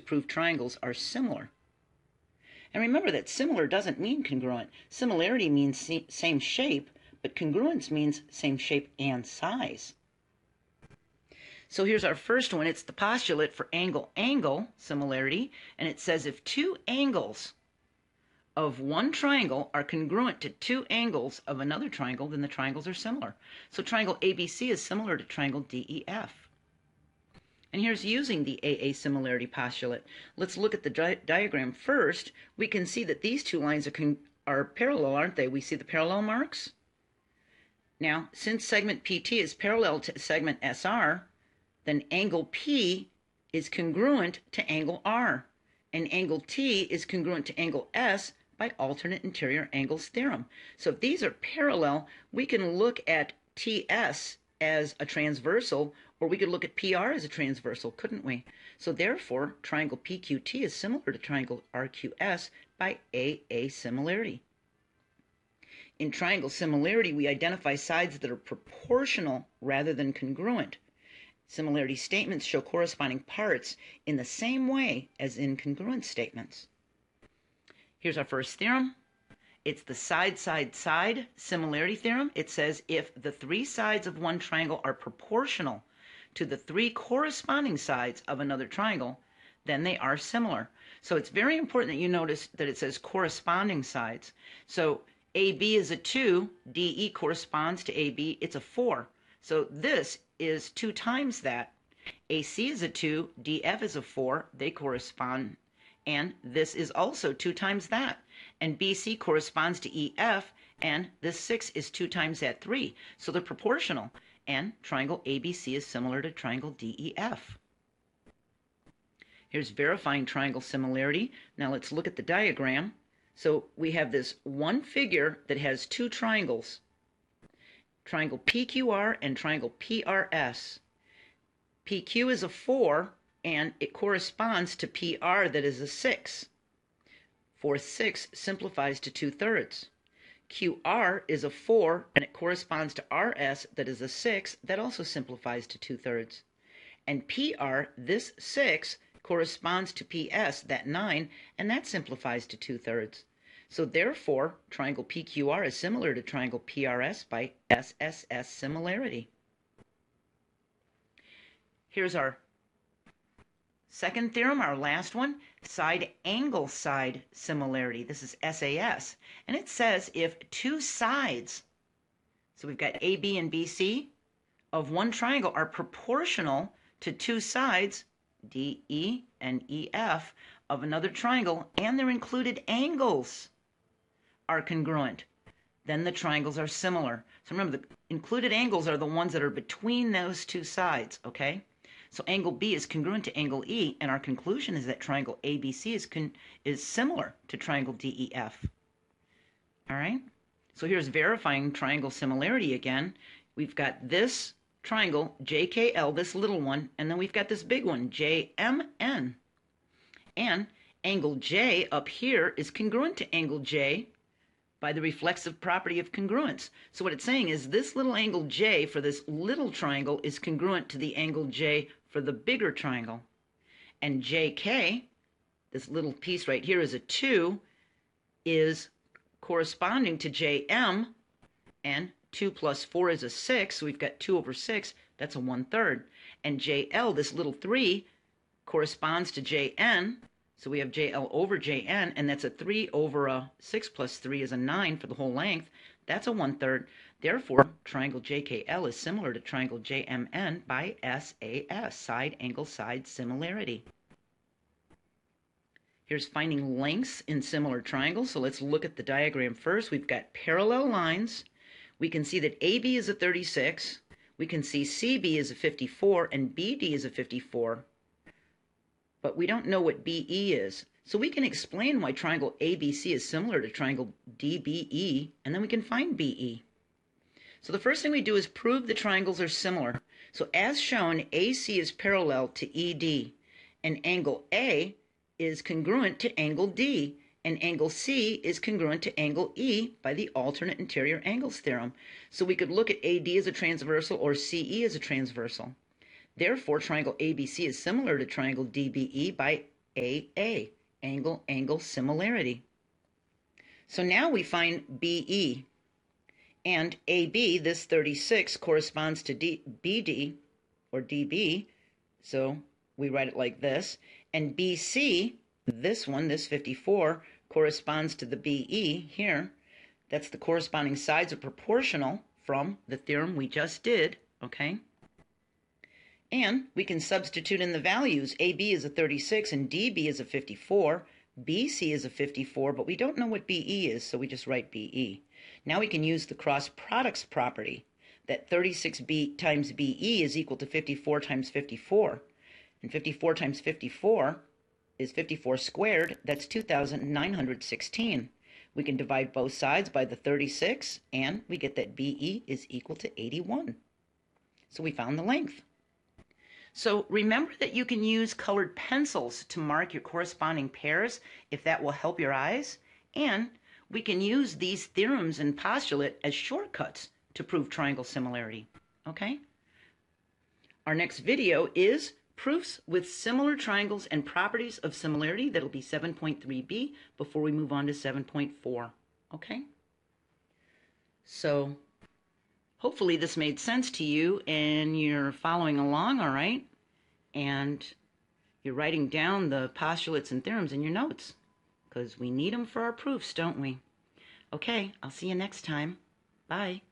prove triangles are similar. And remember that similar doesn't mean congruent. Similarity means same shape, but congruence means same shape and size. So here's our first one. It's the postulate for angle-angle similarity, and it says if two angles of one triangle are congruent to two angles of another triangle, then the triangles are similar. So triangle ABC is similar to triangle DEF. And here's using the AA similarity postulate. Let's look at the diagram first. We can see that these two lines are parallel, aren't they? We see the parallel marks. Now, since segment PT is parallel to segment SR, then angle P is congruent to angle R, and angle T is congruent to angle S by alternate interior angles theorem. So if these are parallel, we can look at TS as a transversal, or we could look at PR as a transversal, couldn't we? So therefore, triangle PQT is similar to triangle RQS by AA similarity. In triangle similarity, we identify sides that are proportional rather than congruent. Similarity statements show corresponding parts in the same way as in congruent statements. Here's our first theorem. It's the side-side-side similarity theorem. It says if the three sides of one triangle are proportional to the three corresponding sides of another triangle, then they are similar. So it's very important that you notice that it says corresponding sides. So AB is a 2, DE corresponds to AB, it's a 4. So this is 2 times that. AC is a 2, DF is a 4, they correspond. And this is also 2 times that. And BC corresponds to EF, and this 6 is 2 times that 3. So they're proportional. And triangle ABC is similar to triangle DEF. Here's verifying triangle similarity. Now let's look at the diagram. So we have this one figure that has 2 triangles. Triangle PQR and triangle PRS. PQ is a 4, and it corresponds to PR that is a 6. 4/6 simplifies to 2/3. QR is a 4, and it corresponds to RS that is a 6, that also simplifies to 2/3. And PR, this 6, corresponds to PS, that 9, and that simplifies to 2/3. So therefore, triangle PQR is similar to triangle PRS by SSS similarity. Here's our second theorem, our last one, side-angle side similarity. This is SAS. And it says if two sides, so we've got AB and BC, of one triangle are proportional to two sides, DE and EF, of another triangle, and their included angles are congruent, then the triangles are similar. So remember, the included angles are the ones that are between those two sides, okay? So angle B is congruent to angle E, and our conclusion is that triangle ABC is similar to triangle DEF. All right? So here's verifying triangle similarity again. We've got this triangle, JKL, this little one, and then we've got this big one, JMN. And angle J up here is congruent to angle J by the reflexive property of congruence. So what it's saying is this little angle J for this little triangle is congruent to the angle J for the bigger triangle. And JK, this little piece right here is a 2, is corresponding to JM, and 2 plus 4 is a 6, so we've got 2/6, that's a 1/3. And JL, this little 3, corresponds to JN, so we have JL over JN, and that's a 3 over a 6 plus 3 is a 9 for the whole length. That's a 1/3. Therefore, triangle JKL is similar to triangle JMN by SAS, side angle side similarity. Here's finding lengths in similar triangles. So let's look at the diagram first. We've got parallel lines. We can see that AB is a 36. We can see CB is a 54, and BD is a 54. But we don't know what BE is. So we can explain why triangle ABC is similar to triangle DBE, and then we can find BE. So the first thing we do is prove the triangles are similar. So as shown, AC is parallel to ED, and angle A is congruent to angle D, and angle C is congruent to angle E by the alternate interior angles theorem. So we could look at AD as a transversal or CE as a transversal. Therefore, triangle ABC is similar to triangle DBE by AA, angle-angle similarity. So now we find BE, and AB, this 36, corresponds to BD, or DB, so we write it like this, and BC, this one, this 54, corresponds to the BE here. That's the corresponding sides are proportional from the theorem we just did, okay? And we can substitute in the values. AB is a 36 and DB is a 54. BC is a 54, but we don't know what BE is, so we just write BE. Now we can use the cross products property, that 36B times BE is equal to 54 times 54. And 54 times 54 is 54 squared. That's 2,916. We can divide both sides by the 36, and we get that BE is equal to 81. So we found the length. So remember that you can use colored pencils to mark your corresponding pairs if that will help your eyes. And we can use these theorems and postulate as shortcuts to prove triangle similarity. Okay? Our next video is proofs with similar triangles and properties of similarity. That'll be 7.3b before we move on to 7.4. Okay? So hopefully this made sense to you and you're following along, all right? And you're writing down the postulates and theorems in your notes because we need them for our proofs, don't we? Okay, I'll see you next time. Bye.